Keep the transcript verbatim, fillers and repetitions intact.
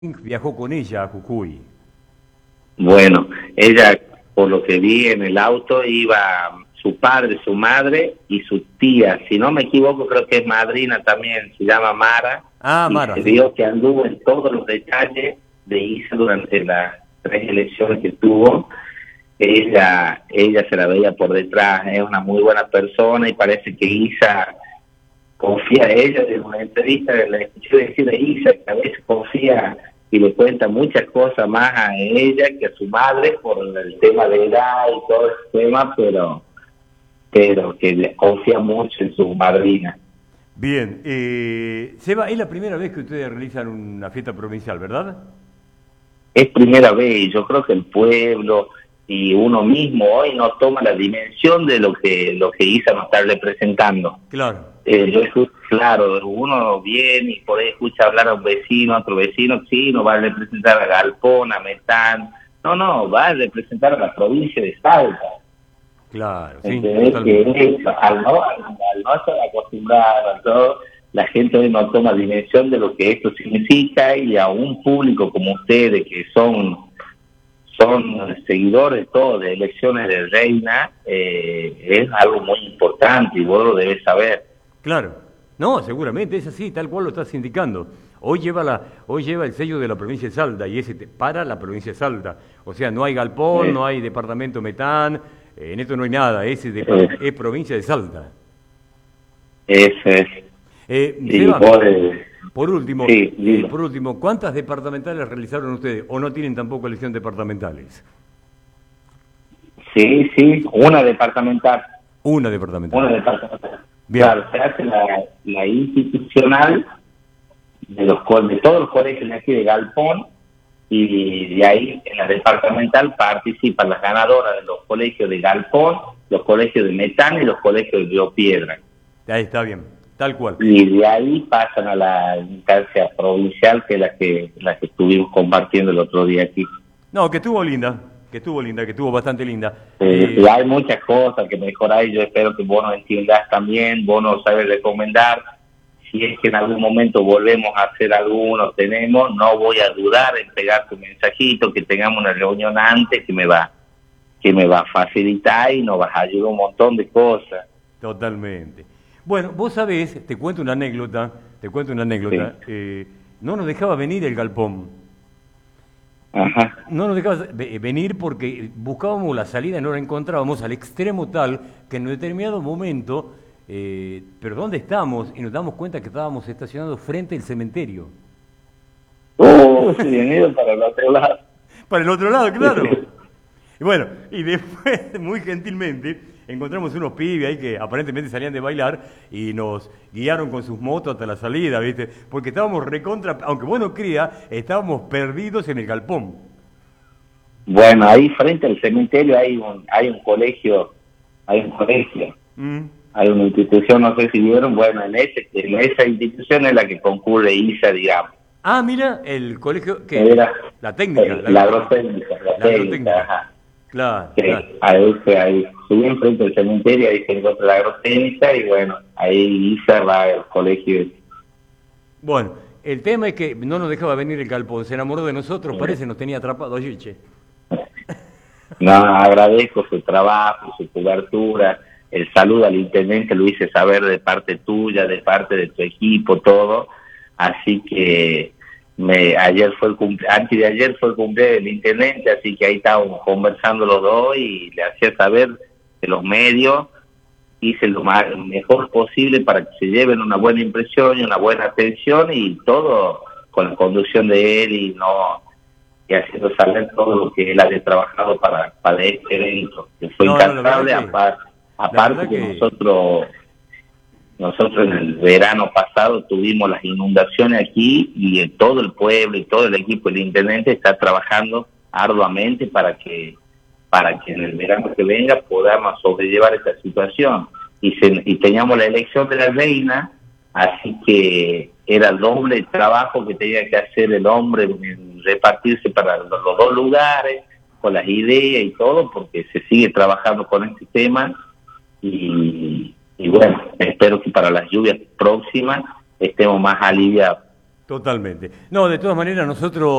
viajó con ella a Jujuy. Bueno, ella, por lo que vi en el auto, iba su padre, su madre y su tía. Si no me equivoco, creo que es madrina también, se llama Mara. Ah, y Mara. se Sí. vio que anduvo en todos los detalles de Isa durante las tres elecciones que tuvo. Ella, ella se la veía por detrás, es una muy buena persona y parece que Isa confía en ella. En una entrevista la escuché decir a Isa que a veces confía y le cuenta muchas cosas más a ella que a su madre por el tema de edad y todo ese tema, pero pero que le confía mucho en su madrina. Bien, eh, Seba, es la primera vez que ustedes realizan una fiesta provincial, ¿verdad? Es primera vez, yo creo que el pueblo y uno mismo hoy no toma la dimensión de lo que lo que Isa nos está representando. Claro. Eh, yo escucho, claro, uno viene y por ahí escucha hablar a un vecino, a otro vecino, sí, no va a representar a Galpón, a Metán, no, no, va a representar a la provincia de Salta. Claro, sí, Entonces, totalmente. que eso, al no, al, al no estar acostumbrado a todo, la gente hoy no toma dimensión de lo que esto significa, y a un público como ustedes, que son son seguidores todos de elecciones de reina, eh, es algo muy importante y vos lo debes saber. Claro. No, seguramente es así, tal cual lo estás indicando. Hoy lleva la, hoy lleva el sello de la provincia de Salta y ese te- para la provincia de Salta. O sea, no hay Galpón, Sí. no hay departamento Metán, eh, en esto no hay nada, es, de, Sí. es provincia de Salta. Eso es. Eh, Y Seba, vos, eh, por último, sí, eh, dilo. por último, ¿cuántas departamentales realizaron ustedes o no tienen tampoco elección departamentales? Sí, sí, una departamental. Una departamental. Una departamental. Bien. Claro, se hace la, la institucional de los co- de todos los colegios de aquí de Galpón, y de ahí en la departamental participan las ganadoras de los colegios de Galpón, los colegios de Metán y los colegios de Río Piedra. Ahí está bien, tal cual. Y de ahí pasan a la instancia provincial, que es la que la que estuvimos compartiendo el otro día aquí. No, que estuvo linda, que estuvo linda, que estuvo bastante linda. Eh, Eh, y hay muchas cosas que mejorar y yo espero que vos nos entiendas también, vos nos sabes recomendar. Si es que en algún momento volvemos a hacer alguno, tenemos, no voy a dudar en pegarte un mensajito, que tengamos una reunión antes, que me va que me va a facilitar y nos va a ayudar un montón de cosas. Totalmente. Bueno, vos sabés, te cuento una anécdota, te cuento una anécdota, Sí. eh, no nos dejaba venir el Galpón. Ajá. No nos dejaba ve- venir porque buscábamos la salida y no la encontrábamos, al extremo tal que en un determinado momento, eh, pero ¿dónde estamos? Y nos damos cuenta que estábamos estacionados frente al cementerio. Oh, sí, venido para el otro lado. Para el otro lado, claro. Y bueno, y después, muy gentilmente, encontramos unos pibes ahí que aparentemente salían de bailar y nos guiaron con sus motos hasta la salida, ¿viste? Porque estábamos recontra, aunque vos no creas, estábamos perdidos en el Galpón. Bueno, ahí frente al cementerio hay un hay un colegio, hay un colegio, Mm. hay una institución, no sé si vieron, bueno, en ese en esa institución es la que concurre Isa, digamos. Ah, mira, el colegio, que Era la técnica. eh, la agrotécnica, la, la técnica, agrotécnica. ajá. Claro, Sí, claro. ahí, se- ahí subí enfrente del cementerio, ahí se encuentra la agrotécnica y bueno, ahí Isa va al colegio. Bueno, el tema es que no nos dejaba venir el Galpón, se enamoró de nosotros, parece, nos tenía atrapados allí, che. No, agradezco su trabajo, su cobertura, el saludo al intendente lo hice saber de parte tuya, de parte de tu equipo, todo, así que me ayer fue el cumple, antes de ayer fue el cumpleaños del intendente, así que ahí estábamos conversando los dos y le hacía saber de los medios, hice lo más lo mejor posible para que se lleven una buena impresión y una buena atención y todo con la conducción de él y no y haciendo saber todo lo que él había trabajado para, para este evento, que fue No, no, la incansable, verdad que- aparte, la aparte verdad que, que- nosotros nosotros en el verano pasado tuvimos las inundaciones aquí y en todo el pueblo y todo el equipo del intendente está trabajando arduamente para que para que en el verano que venga podamos sobrellevar esta situación y, se, y teníamos la elección de la reina, así que era el doble trabajo que tenía que hacer el hombre en repartirse para los, los dos lugares con las ideas y todo, porque se sigue trabajando con este tema y, y bueno, espero que para las lluvias próximas estemos más aliviados. Totalmente. No, de todas maneras nosotros...